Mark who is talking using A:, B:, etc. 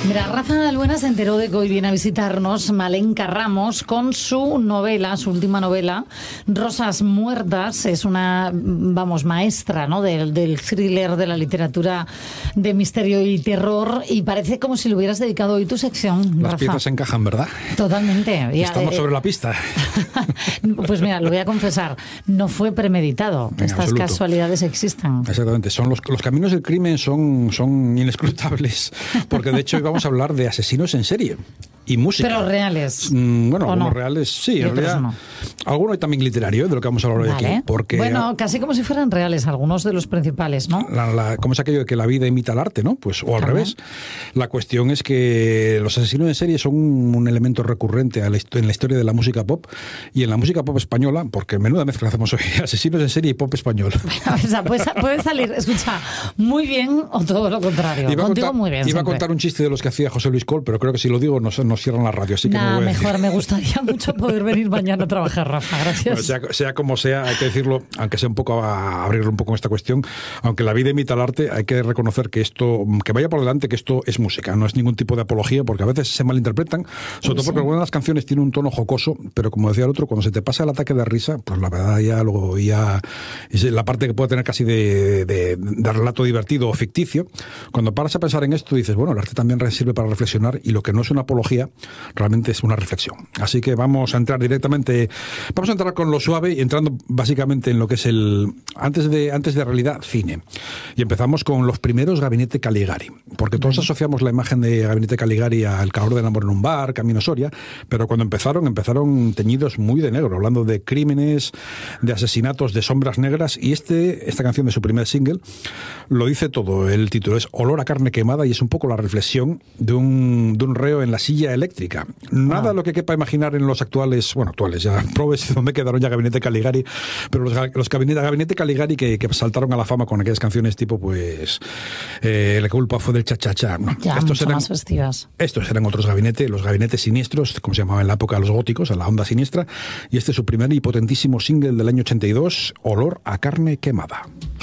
A: Mira, Rafa Albuena se enteró de que hoy viene a visitarnos Malenka Ramos con su novela, su última novela, Rosas Muertas. Es una, vamos, maestra, ¿no?, del thriller, de la literatura de misterio y terror, y parece como si le hubieras dedicado hoy tu sección,
B: Las
A: Rafa.
B: piezas se encajan, ¿verdad?
A: Totalmente.
B: Estamos sobre la pista.
A: Pues mira, lo voy a confesar, no fue premeditado.
B: En
A: Estas
B: absoluto.
A: Casualidades existen.
B: Exactamente, son los caminos del crimen son inescrutables, porque de hecho hoy vamos a hablar de asesinos en serie y música.
A: Pero reales.
B: Bueno, algunos
A: no?
B: reales, sí,
A: Y
B: en
A: otros
B: realidad.
A: no.
B: Alguno hay también literario, de lo que vamos a hablar hoy
A: Vale.
B: aquí. Porque,
A: bueno, casi como si fueran reales, algunos de los principales, ¿no?
B: ¿cómo es aquello de que la vida imita al arte, no? Pues, o al
A: También.
B: revés. La cuestión es que los asesinos en serie son un elemento recurrente en la historia de la música pop y en la música pop española, porque menuda mezcla hacemos hoy, asesinos en serie y pop español.
A: O sea, puede salir, escucha, muy bien o todo lo contrario. Contigo muy bien.
B: Iba a
A: siempre.
B: contar un chiste de los que hacía José Luis Col, pero creo que si lo digo nos cierran la radio, así que no
A: Nah,
B: voy a
A: mejor,
B: decir.
A: me gustaría mucho poder venir mañana a trabajar, Rafa, gracias.
B: Bueno, sea como sea, hay que decirlo, aunque sea un poco a abrirlo un poco en esta cuestión, aunque la vida imita al arte, hay que reconocer que esto, que vaya por delante, que esto es música, no es ningún tipo de apología, porque a veces se malinterpretan, sobre todo porque algunas de las canciones tienen un tono jocoso, pero como decía el otro, cuando se te pasa el ataque de risa, pues la verdad ya es la parte que puede tener casi de relato divertido o ficticio. Cuando paras a pensar en esto, dices, bueno, el arte también sirve para reflexionar, y lo que no es una apología realmente es una reflexión. Así que vamos a entrar con lo suave y entrando básicamente en lo que es antes de realidad, cine. Y empezamos con los primeros Gabinete Caligari, porque todos asociamos la imagen de Gabinete Caligari al calor del amor en un bar, Camino Soria, pero cuando empezaron teñidos muy de negro, hablando de crímenes, de asesinatos, de sombras negras, y esta canción de su primer single lo dice todo. El título es Olor a carne quemada y es un poco la reflexión de un reo en la silla eléctrica. Nada lo que quepa imaginar en los actuales, ya probes donde quedaron ya Gabinete Caligari, pero los Gabinete Caligari que saltaron a la fama con aquellas canciones tipo, pues, la culpa fue del cha-cha-cha. No,
A: Ya, mucho más festivas.
B: Estos eran otros gabinetes, los gabinetes siniestros, como se llamaba en la época de los góticos, en la onda siniestra, y este es su primer y potentísimo single del año 82, Olor a carne quemada.